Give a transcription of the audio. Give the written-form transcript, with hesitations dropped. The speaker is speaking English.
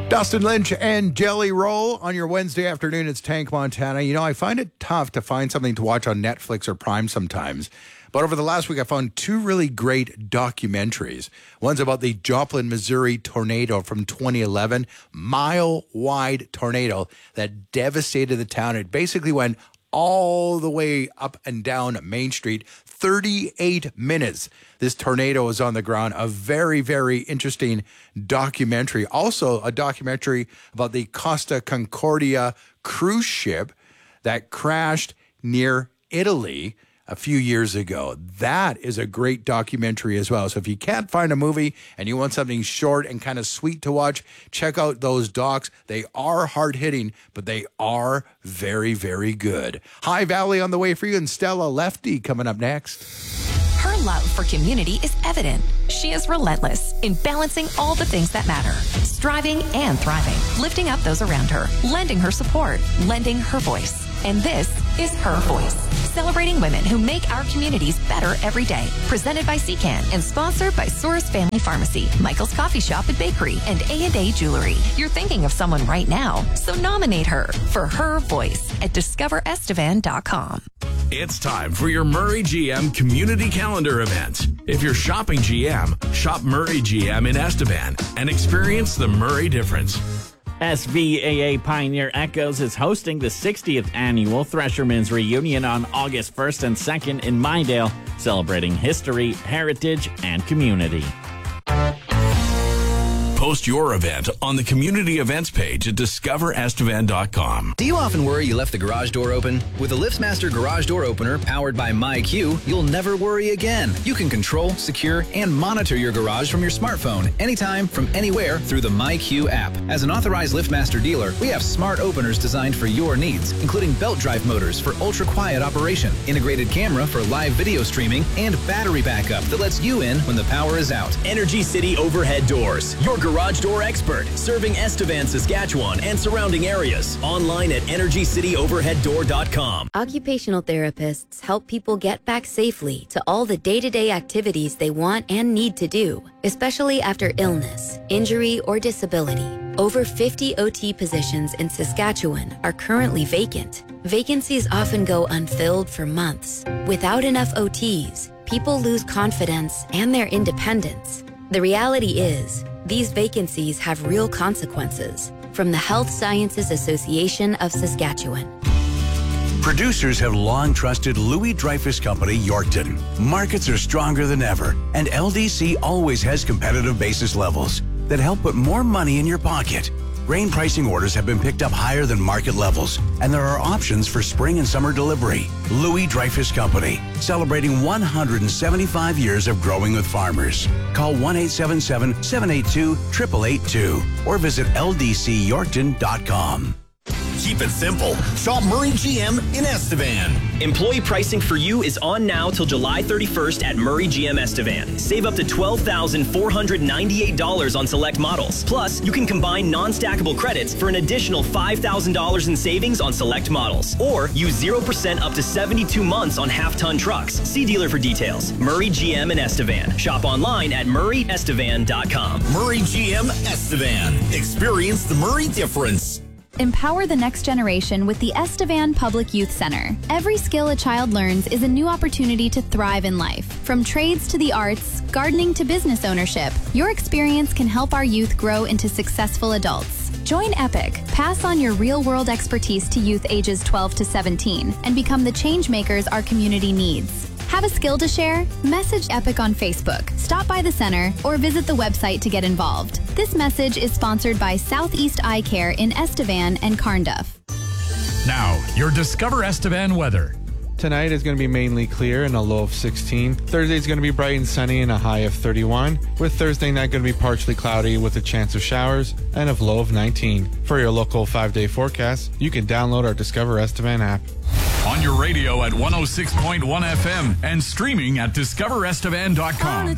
Dustin Lynch and Jelly Roll on your Wednesday afternoon. It's Tank Montana. You know, I find it tough to find something to watch on Netflix or Prime sometimes. But over the last week, I found two really great documentaries. One's about the Joplin, Missouri tornado from 2011, mile-wide tornado that devastated the town. It basically went all the way up and down Main Street, 38 minutes. This tornado was on the ground. A very, very interesting documentary. Also, a documentary about the Costa Concordia cruise ship that crashed near Italy a few years ago. That is a great documentary as well. So if you can't find a movie and you want something short and kind of sweet to watch, check out those docs. They are hard-hitting, but they are very, very good. High Valley on the way for you, and Stella Lefty coming up next. Her love for community is evident. She is relentless in balancing all the things that matter, striving and thriving, lifting up those around her, lending her support, lending her voice. And this is Her Voice, celebrating women who make our communities better every day. Presented by CCAN and sponsored by Source Family Pharmacy, Michael's Coffee Shop and Bakery, and A&A Jewelry. You're thinking of someone right now, so nominate her for Her Voice at discoverestevan.com. It's time for your Murray GM Community Calendar event. If you're shopping GM, shop Murray GM in Estevan and experience the Murray difference. SVAA Pioneer Echoes is hosting the 60th annual Threshermen's Reunion on August 1st and 2nd in Mydale, celebrating history, heritage, and community. Post your event on the community events page at discoverestevan.com. Do you often worry you left the garage door open? With a LiftMaster garage door opener powered by MyQ, you'll never worry again. You can control, secure, and monitor your garage from your smartphone anytime, from anywhere through the MyQ app. As an authorized LiftMaster dealer, we have smart openers designed for your needs, including belt drive motors for ultra-quiet operation, integrated camera for live video streaming, and battery backup that lets you in when the power is out. Energy City Overhead Doors, your garage door expert, serving Estevan, Saskatchewan, and surrounding areas. Online at EnergyCityOverheadDoor.com. Occupational therapists help people get back safely to all the day-to-day activities they want and need to do, especially after illness, injury, or disability. Over 50 OT positions in Saskatchewan are currently vacant. Vacancies often go unfilled for months. Without enough OTs, people lose confidence and their independence. The reality is, these vacancies have real consequences. From the Health Sciences Association of Saskatchewan. Producers have long trusted Louis Dreyfus Company, Yorkton. Markets are stronger than ever, and LDC always has competitive basis levels that help put more money in your pocket. Grain pricing orders have been picked up higher than market levels, and there are options for spring and summer delivery. Louis Dreyfus Company, celebrating 175 years of growing with farmers. Call 1-877-782-8882 or visit ldcyorkton.com. Keep it simple. Shop Murray GM in Estevan. Employee pricing for you is on now till July 31st at Murray GM Estevan. Save up to $12,498 on select models. Plus, you can combine non-stackable credits for an additional $5,000 in savings on select models. Or use 0% up to 72 months on half-ton trucks. See dealer for details. Murray GM in Estevan. Shop online at murrayestevan.com. Murray GM Estevan. Experience the Murray difference. Empower the next generation with the Estevan Public Youth Center. Every skill a child learns is a new opportunity to thrive in life. From trades to the arts, gardening to business ownership, your experience can help our youth grow into successful adults. Join EPIC. Pass on your real-world expertise to youth ages 12 to 17 and become the change makers our community needs. Have a skill to share? Message EPIC on Facebook, stop by the center, or visit the website to get involved. This message is sponsored by Southeast Eye Care in Estevan and Carnduff. Now, your Discover Estevan weather. Tonight is going to be mainly clear and a low of 16. Thursday is going to be bright and sunny and a high of 31. With Thursday night going to be partially cloudy with a chance of showers and a low of 19. For your local 5-day forecast, you can download our Discover Estevan app. On your radio at 106.1 FM and streaming at discoverestevan.com.